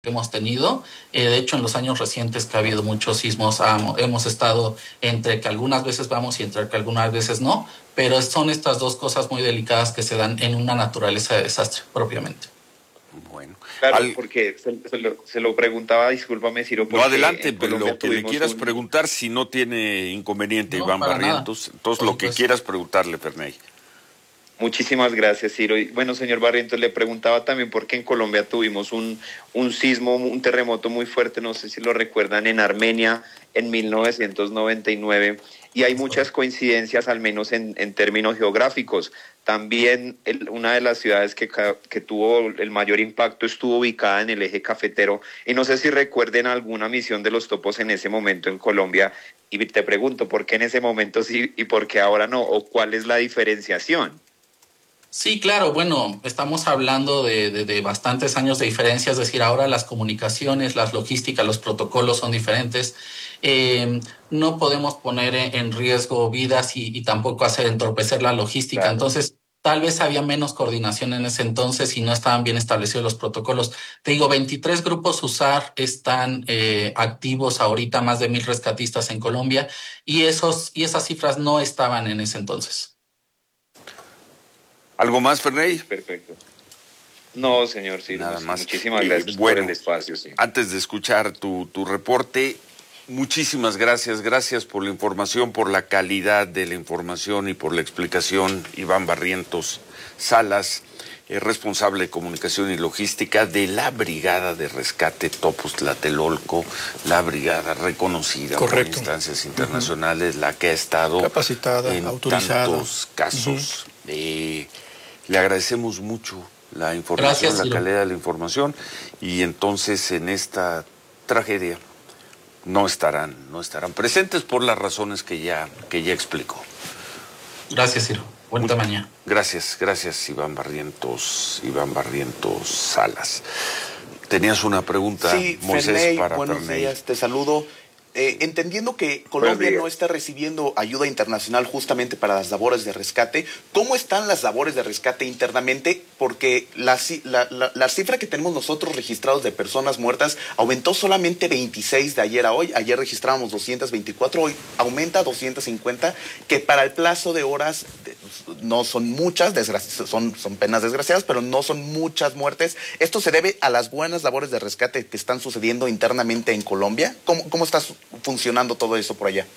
hemos tenido. De hecho, en los años recientes que ha habido muchos sismos, hemos estado entre que algunas veces vamos y entre que algunas veces no, pero son estas dos cosas muy delicadas que se dan en una naturaleza de desastre propiamente. Bueno, Claro, porque se lo preguntaba, discúlpame, Ciro, no, porque adelante, en Colombia lo que le tuvimos quieras preguntar, si no tiene inconveniente, No, Iván para nada, Barrientos, entonces por lo que supuesto. quieras preguntarle, Ferney. Muchísimas gracias, Ciro. Y bueno, señor Barrientos, le preguntaba también por qué en Colombia tuvimos un sismo, un terremoto muy fuerte, no sé si lo recuerdan, en Armenia en 1999. Y hay muchas coincidencias, al menos en términos geográficos. También una de las ciudades que tuvo el mayor impacto estuvo ubicada en el eje cafetero. Y no sé si recuerden alguna misión de los topos en ese momento en Colombia. Y te pregunto, ¿por qué en ese momento sí y por qué ahora no? ¿O cuál es la diferenciación? Sí, claro, bueno, estamos hablando de bastantes años de diferencia, es decir, ahora las comunicaciones, las logísticas, los protocolos son diferentes. Eh, no podemos poner en riesgo vidas y tampoco hacer entorpecer la logística. Claro. Entonces, tal vez había menos coordinación en ese entonces y no estaban bien establecidos los protocolos. Te digo, 23 grupos USAR están activos ahorita, más de 1,000 rescatistas en Colombia, y esas cifras no estaban en ese entonces. ¿Algo más, Ferney? Perfecto. No, señor Ciro, Nada más. muchísimas gracias por el Bueno, espacio. Sí. antes de escuchar tu reporte, muchísimas gracias. Gracias por la información, por la calidad de la información y por la explicación. Iván Barrientos Salas, responsable de comunicación y logística de la Brigada de Rescate Topos Tlatelolco, la brigada reconocida por instancias internacionales, la que ha estado capacitada, en autorizada. tantos casos. Le agradecemos mucho la información, Gracias, la calidad de la información, y entonces en esta tragedia no estarán presentes por las razones que ya explicó. Gracias, Ciro. Buena mañana. Gracias, Iván Barrientos Salas. Tenías una pregunta, sí, Moisés, Ferney, para buenos Ferney. días, te saludo. Entendiendo que Colombia no está recibiendo ayuda internacional justamente para las labores de rescate, ¿cómo están las labores de rescate internamente? Porque la cifra que tenemos nosotros registrados de personas muertas aumentó solamente 26 de ayer a hoy. Ayer registrábamos 224, hoy aumenta a 250, que para el plazo de horas no son muchas, son penas desgraciadas, pero no son muchas muertes. ¿Esto se debe a las buenas labores de rescate que están sucediendo internamente en Colombia? ¿Cómo está funcionando todo eso por allá?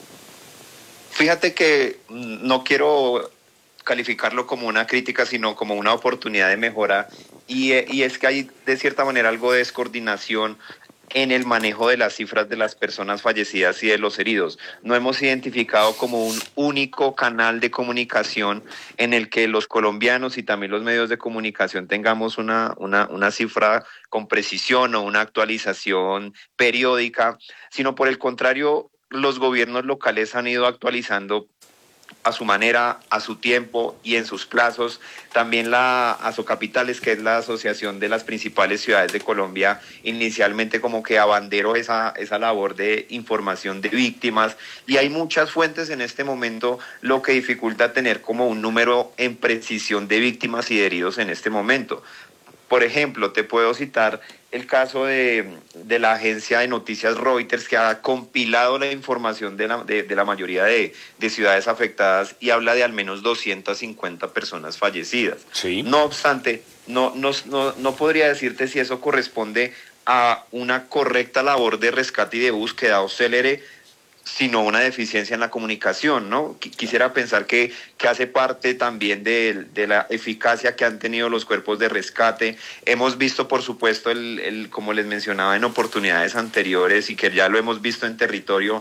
Fíjate que no quiero calificarlo como una crítica, sino como una oportunidad de mejora. Y es que hay, de cierta manera, algo de descoordinación en el manejo de las cifras de las personas fallecidas y de los heridos. No hemos identificado como un único canal de comunicación en el que los colombianos y también los medios de comunicación tengamos una cifra con precisión o una actualización periódica, sino por el contrario, los gobiernos locales han ido actualizando a su manera, a su tiempo y en sus plazos. También la Asocapitales, que es la asociación de las principales ciudades de Colombia, inicialmente como que abanderó esa labor de información de víctimas, y hay muchas fuentes en este momento, lo que dificulta tener como un número en precisión de víctimas y de heridos en este momento. Por ejemplo, te puedo citar el caso de la agencia de noticias Reuters, que ha compilado la información de la mayoría de ciudades afectadas y habla de al menos 250 personas fallecidas. Sí. No obstante, no podría decirte si eso corresponde a una correcta labor de rescate y de búsqueda o célere, sino una deficiencia en la comunicación, ¿no? Quisiera pensar que hace parte también de la eficacia que han tenido los cuerpos de rescate. Hemos visto, por supuesto, como les mencionaba en oportunidades anteriores y que ya lo hemos visto en territorio,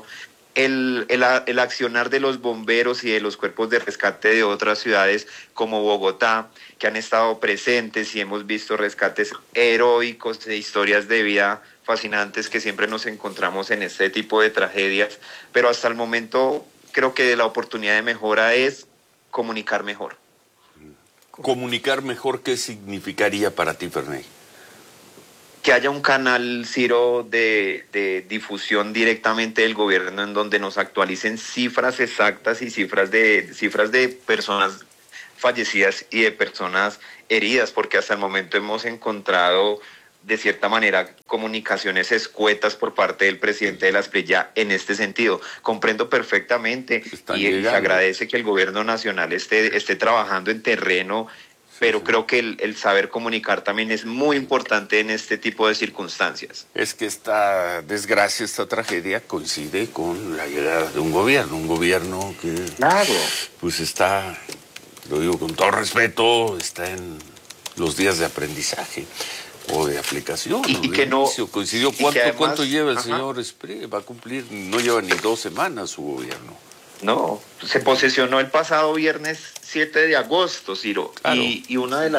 el accionar de los bomberos y de los cuerpos de rescate de otras ciudades como Bogotá, que han estado presentes, y hemos visto rescates heroicos de historias de vida fascinantes que siempre nos encontramos en este tipo de tragedias, pero hasta el momento creo que la oportunidad de mejora es comunicar mejor. ¿Comunicar mejor qué significaría para ti, Ferney? Que haya un canal, Ciro, de difusión directamente del gobierno en donde nos actualicen cifras exactas y cifras de personas fallecidas y de personas heridas, porque hasta el momento hemos encontrado de cierta manera, comunicaciones escuetas por parte del presidente de la Asprilla en este sentido. Comprendo perfectamente y se agradece que el gobierno nacional esté trabajando en terreno, pero creo que el saber comunicar también es muy importante en este tipo de circunstancias. Es que esta desgracia, esta tragedia coincide con la llegada de un gobierno que pues está, lo digo con todo respeto, está en los días de aprendizaje o de aplicación. Y que no coincidió. ¿Cuánto lleva el señor Espriella? Va a cumplir, no lleva ni 2 semanas su gobierno. No, se posesionó el pasado viernes 7 de agosto, Ciro. Claro. Y una de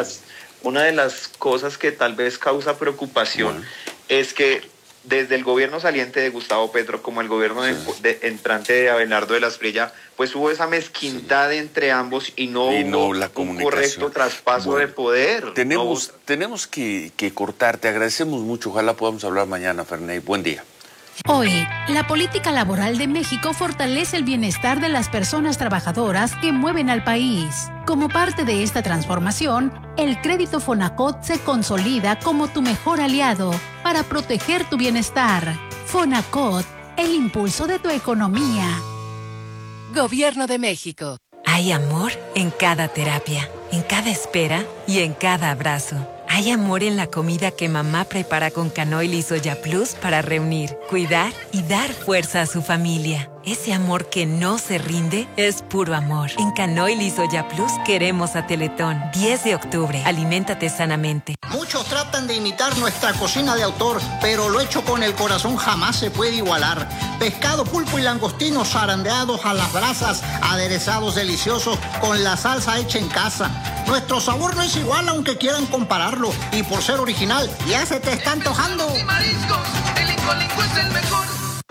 las cosas que tal vez causa preocupación es que desde el gobierno saliente de Gustavo Petro como el gobierno entrante de Abelardo de la Espriella, pues hubo esa mezquindad entre ambos y no hubo un correcto traspaso de poder. Tenemos que cortar. Te agradecemos mucho. Ojalá podamos hablar mañana, Ferney. Buen día. Hoy, la política laboral de México fortalece el bienestar de las personas trabajadoras que mueven al país. Como parte de esta transformación, el crédito Fonacot se consolida como tu mejor aliado para proteger tu bienestar. Fonacot, el impulso de tu economía. Gobierno de México. Hay amor en cada terapia, en cada espera y en cada abrazo. Hay amor en la comida que mamá prepara con canoil y soya plus para reunir, cuidar y dar fuerza a su familia. Ese amor que no se rinde es puro amor. En canoil y soya plus queremos a Teletón. 10 de octubre. Aliméntate sanamente. Muchos tratan de imitar nuestra cocina de autor, pero lo hecho con el corazón jamás se puede igualar. Pescado, pulpo y langostinos zarandeados a las brasas, aderezados deliciosos con la salsa hecha en casa. Nuestro sabor no es igual aunque quieran compararlo, y por ser original ya se te está antojando. Y mariscos, el Lincoln es el mejor.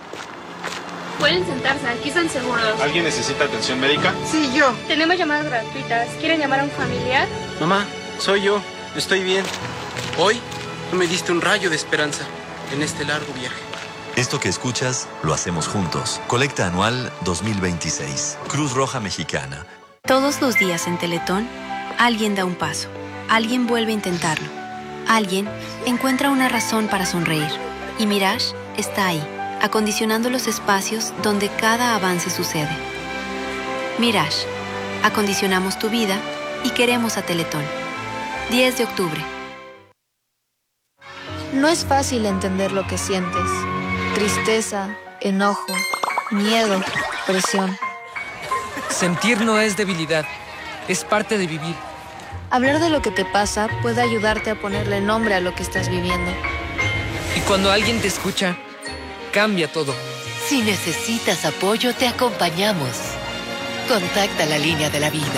Pueden sentarse, aquí están seguros. ¿Alguien necesita atención médica? Sí, yo. Tenemos llamadas gratuitas. ¿Quieren llamar a un familiar? Mamá, soy yo. Estoy bien. Hoy tú me diste un rayo de esperanza en este largo viaje. Esto que escuchas, lo hacemos juntos. Colecta anual 2026. Cruz Roja Mexicana. Todos los días en Teletón, alguien da un paso. Alguien vuelve a intentarlo. Alguien encuentra una razón para sonreír. Y Mirage está ahí, acondicionando los espacios donde cada avance sucede. Mirage, acondicionamos tu vida y queremos a Teletón. 10 de octubre. No es fácil entender lo que sientes. Tristeza, enojo, miedo, presión. Sentir no es debilidad, es parte de vivir. Hablar de lo que te pasa puede ayudarte a ponerle nombre a lo que estás viviendo. Y cuando alguien te escucha, cambia todo. Si necesitas apoyo, te acompañamos. Contacta la línea de la vida.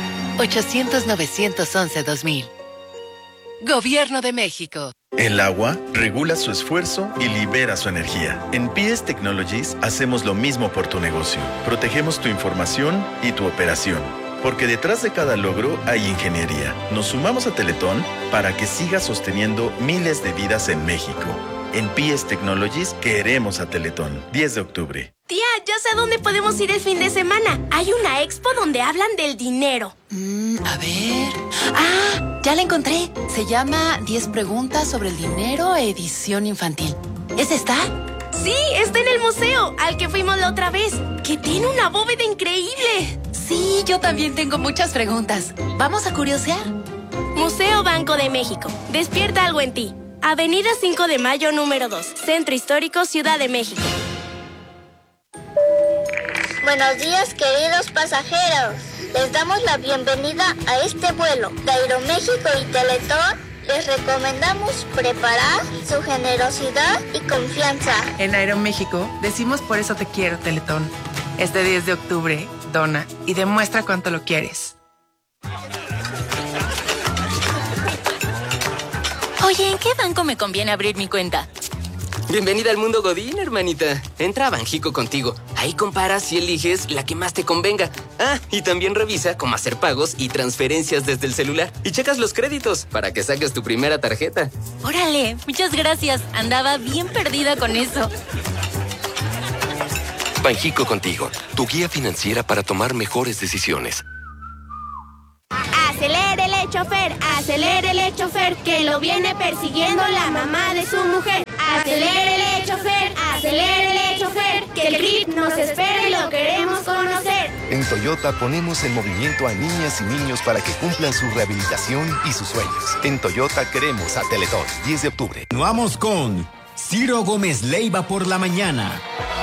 800-911-2000. Gobierno de México. El agua regula su esfuerzo y libera su energía. En PS Technologies hacemos lo mismo por tu negocio. Protegemos tu información y tu operación. Porque detrás de cada logro hay ingeniería. Nos sumamos a Teletón para que siga sosteniendo miles de vidas en México. En PS Technologies queremos a Teletón. 10 de octubre. Tía, ya sé a dónde podemos ir el fin de semana. Hay una expo donde hablan del dinero. A ver... ¡Ah! Ya la encontré. Se llama 10 preguntas sobre el dinero, edición infantil. ¿Esa está? Sí, está en el museo, al que fuimos la otra vez, que tiene una bóveda increíble. Sí, yo también tengo muchas preguntas. ¿Vamos a curiosear? Museo Banco de México. Despierta algo en ti. Avenida 5 de Mayo, número 2. Centro Histórico, Ciudad de México. Buenos días, queridos pasajeros. Les damos la bienvenida a este vuelo de Aeroméxico y Teletón. Les recomendamos preparar su generosidad y confianza. En Aeroméxico decimos por eso te quiero, Teletón. Este 10 de octubre, dona y demuestra cuánto lo quieres. Oye, ¿en qué banco me conviene abrir mi cuenta? Bienvenida al mundo Godín, hermanita. Entra a Banjico contigo. Ahí comparas y eliges la que más te convenga. Ah, y también revisa cómo hacer pagos y transferencias desde el celular. Y checas los créditos para que saques tu primera tarjeta. Órale, muchas gracias. Andaba bien perdida con eso. Banjico contigo, tu guía financiera para tomar mejores decisiones. ¡Acelérele, chofer, acelérele, chofer, que lo viene persiguiendo la mamá de su mujer. Acelérele, chofer, que el grip nos espera y lo queremos conocer. En Toyota ponemos en movimiento a niñas y niños para que cumplan su rehabilitación y sus sueños. En Toyota queremos a Teletón, 10 de octubre. Continuamos con Ciro Gómez Leiva por la mañana.